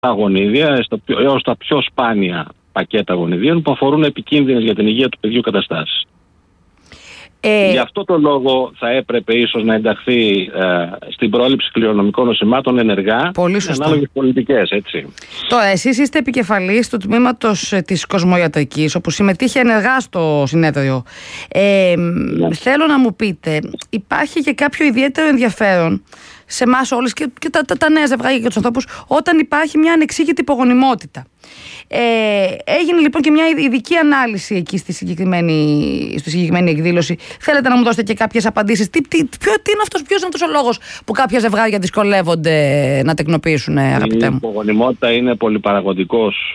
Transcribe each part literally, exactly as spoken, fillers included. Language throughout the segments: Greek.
γονίδια έως τα πιο σπάνια πακέτα γονιδίων που αφορούν επικίνδυνες για την υγεία του παιδιού καταστάσεις. Ε... Γι' αυτό το λόγο θα έπρεπε ίσως να ενταχθεί ε, στην πρόληψη κληρονομικών νοσημάτων ενεργά με ανάλογες πολιτικές, έτσι. Τώρα, εσείς είστε επικεφαλής του τμήματος ε, της κοσμοιατρικής, όπου συμμετείχε ενεργά στο συνέδριο. Ε, ναι. Θέλω να μου πείτε, υπάρχει και κάποιο ιδιαίτερο ενδιαφέρον σε εμάς όλες και, και τα, τα, τα νέα ζευγάρια και τους ανθρώπους όταν υπάρχει μια ανεξήγητη υπογονιμότητα. Ε, έγινε λοιπόν και μια ειδική ανάλυση εκεί στη συγκεκριμένη, στη συγκεκριμένη εκδήλωση. Θέλετε να μου δώσετε και κάποιες απαντήσεις? Τι, τι, ποιο, τι είναι αυτός, ποιος είναι αυτός ο λόγος που κάποια ζευγάρια δυσκολεύονται να τεκνοποιήσουν, αγαπητέ μου? Η υπογονιμότητα είναι πολυπαραγωγικός,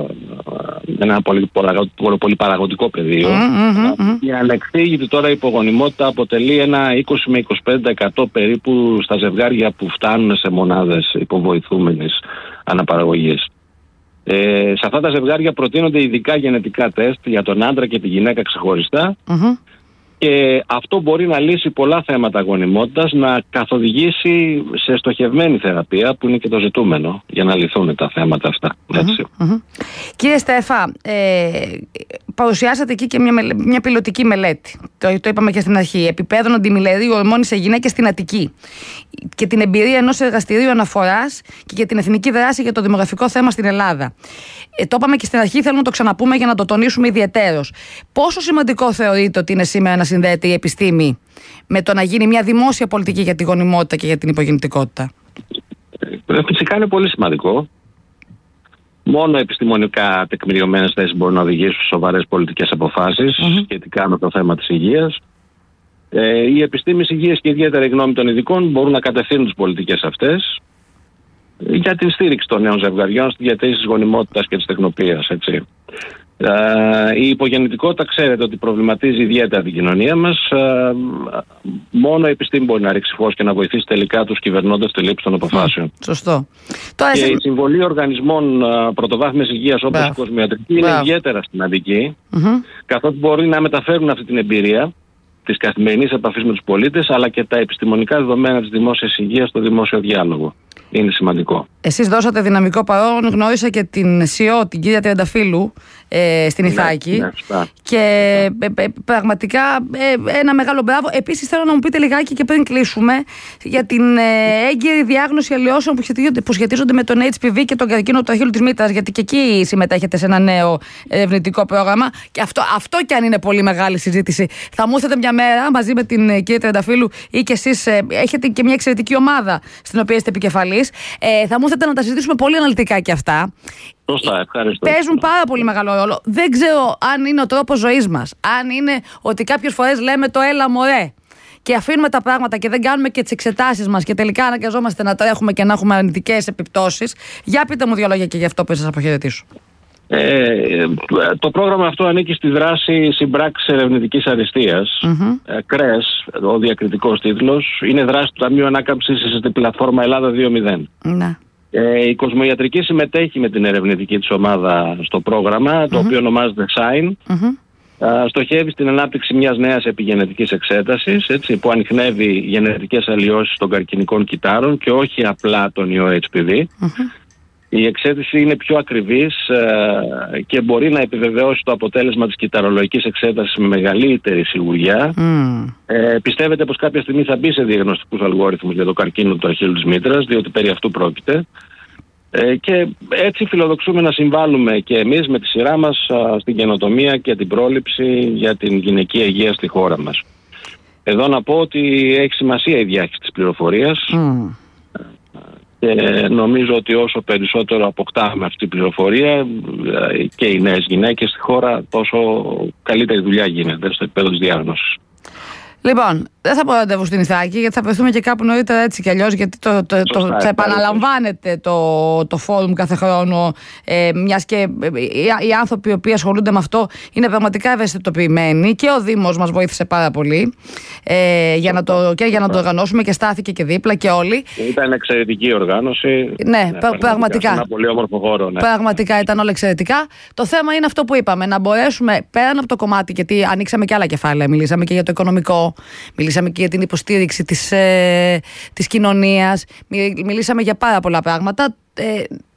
ένα πολύ, πολύ, πολύ παραγωγικό πεδίο. Mm, mm, mm. Η ανεξήγητη τώρα υπογονιμότητα αποτελεί ένα είκοσι με είκοσι πέντε τοις εκατό περίπου στα ζευγάρια που φτάνουν σε μονάδες υποβοηθούμενης αναπαραγωγής. Ε, σε αυτά τα ζευγάρια προτείνονται ειδικά γενετικά τεστ για τον άντρα και τη γυναίκα ξεχωριστά, mm-hmm. και αυτό μπορεί να λύσει πολλά θέματα γονιμότητας, να καθοδηγήσει σε στοχευμένη θεραπεία, που είναι και το ζητούμενο για να λυθούν τα θέματα αυτά. Έτσι. Mm-hmm. Mm-hmm. Κύριε Στέφα, ε, παρουσιάσατε εκεί και μια, μια πιλωτική μελέτη, το, το είπαμε και στην αρχή, επιπέδων αντιμιλερίου ορμόνη σε γυναίκες στην Αττική, και την εμπειρία ενός εργαστηρίου αναφοράς και για την εθνική δράση για το δημογραφικό θέμα στην Ελλάδα. Ε, το είπαμε και στην αρχή, θέλω να το ξαναπούμε για να το τονίσουμε ιδιαιτέρως. Πόσο σημαντικό θεωρείτε ότι είναι σήμερα να συνδέεται η επιστήμη με το να γίνει μια δημόσια πολιτική για τη γονιμότητα και για την υπογεννητικότητα? Ε, φυσικά είναι πολύ σημαντικό. Μόνο επιστημονικά τεκμηριωμένες θέσεις μπορούν να οδηγήσουν σε σοβαρές πολιτικές αποφάσεις mm-hmm. σχετικά με το θέμα της υγείας. Ε, οι επιστήμες υγείας και ιδιαίτερα η γνώμη των ειδικών μπορούν να κατευθύνουν τις πολιτικές αυτές για την στήριξη των νέων ζευγαριών στη διατήρηση της γονιμότητας και της τεκνοποίησης, έτσι. Ε, η υπογεννητικότητα, ξέρετε ότι προβληματίζει ιδιαίτερα την κοινωνία μας. Ε, μόνο η επιστήμη μπορεί να ρίξει φως και να βοηθήσει τελικά τους κυβερνώντες στη λήψη των αποφάσεων. Σωστό. Και εσύ... η συμβολή οργανισμών πρωτοβάθμιας υγείας όπως η κοσμοιατρική είναι Μπράβο. ιδιαίτερα σημαντική, mm-hmm. καθότι μπορεί να μεταφέρουν αυτή την εμπειρία της καθημερινής επαφής με τους πολίτες, αλλά και τα επιστημονικά δεδομένα της δημόσιας υγείας στο δημόσιο διάλογο. Είναι σημαντικό. Εσείς δώσατε δυναμικό παρόν, γνώρισα και την σι ι ο, την κυρία Τριανταφύλου, ε, στην Ιθάκη. Ναι, ναι, και ε, ε, πραγματικά ε, ένα μεγάλο μπράβο. Επίσης θέλω να μου πείτε λιγάκι και πριν κλείσουμε για την ε, έγκαιρη διάγνωση αλλοιώσεων που σχετίζονται, που σχετίζονται με τον έιτς πι βι και τον καρκίνο του αχύλου της μήτρας, γιατί και εκεί συμμετέχετε σε ένα νέο ερευνητικό πρόγραμμα. Και αυτό, αυτό κι αν είναι πολύ μεγάλη συζήτηση. Θα μου έρθετε μια μέρα μαζί με την ε, κυρία Τριανταφύλου ή και εσείς ε, έχετε και μια εξαιρετική ομάδα στην οποία είστε επικεφαλής. Ε, θα μου ήθελα να τα συζητήσουμε πολύ αναλυτικά και αυτά. Σωστά, ευχαριστώ. Παίζουν πάρα πολύ μεγάλο ρόλο. Δεν ξέρω αν είναι ο τρόπος ζωής μας. Αν είναι ότι κάποιες φορές λέμε το έλα μωρέ και αφήνουμε τα πράγματα και δεν κάνουμε και τις εξετάσεις μας και τελικά αναγκαζόμαστε να τρέχουμε και να έχουμε αρνητικές επιπτώσεις. Για πείτε μου δύο λόγια και γι' αυτό που σας αποχαιρετήσω. Ε, το πρόγραμμα αυτό ανήκει στη δράση συμπράξης ερευνητικής αριστείας, mm-hmm. ε, ΚΡΕΣ, ο διακριτικός τίτλος. Είναι δράση του Ταμείου Ανάκαμψης στην πλατφόρμα Ελλάδα δύο μηδέν. Mm-hmm. ε, η κοσμοιατρική συμμετέχει με την ερευνητική της ομάδα στο πρόγραμμα, mm-hmm. το οποίο ονομάζεται SHINE. Mm-hmm. ε, στοχεύει στην ανάπτυξη μιας νέας επιγενετικής εξέτασης, έτσι, που ανιχνεύει γενετικές αλλοιώσεις των καρκινικών κυττάρων και όχι απλά τον ιό έιτς πι βι. Mm-hmm. Η εξέταση είναι πιο ακριβής ε, και μπορεί να επιβεβαιώσει το αποτέλεσμα της κυτταρολογικής εξέτασης με μεγαλύτερη σιγουριά. Mm. Ε, πιστεύετε πως κάποια στιγμή θα μπει σε διαγνωστικούς αλγόριθμους για το καρκίνο του αχύλου της μήτρας, διότι περί αυτού πρόκειται. Ε, και έτσι φιλοδοξούμε να συμβάλλουμε και εμείς με τη σειρά μας α, στην καινοτομία και την πρόληψη για την γυναικεία υγεία στη χώρα μας. Εδώ να πω ότι έχει σημασία η διάχυση της πληροφορίας. Mm. Και νομίζω ότι όσο περισσότερο αποκτάμε αυτή την πληροφορία και οι νέες γυναίκες στη χώρα, τόσο καλύτερη δουλειά γίνεται στο επίπεδο της διάγνωσης. Λοιπόν, δεν θα πω ραντεβού στην Ιθάκη, γιατί θα βρεθούμε και κάπου νωρίτερα έτσι κι αλλιώς, γιατί το, το, το, το, θα επαναλαμβάνεται το, το φόρουμ κάθε χρόνο, ε, μιας και οι, οι άνθρωποι οι οποίοι ασχολούνται με αυτό είναι πραγματικά ευαισθητοποιημένοι και ο Δήμος μας βοήθησε πάρα πολύ ε, για να το, και για να το οργανώσουμε και στάθηκε και δίπλα και όλοι. Ήταν εξαιρετική οργάνωση. Ναι, ναι πραγματικά. πραγματικά. Ένα πολύ όμορφο χώρο. Ναι. Πραγματικά ήταν όλα εξαιρετικά. Το θέμα είναι αυτό που είπαμε, να μπορέσουμε πέραν από το κομμάτι, γιατί ανοίξαμε και άλλα κεφάλαια, μιλήσαμε και για το οικονομικό. Μιλήσαμε και για την υποστήριξη της, ε, της κοινωνίας, μιλήσαμε για πάρα πολλά πράγματα. Ε,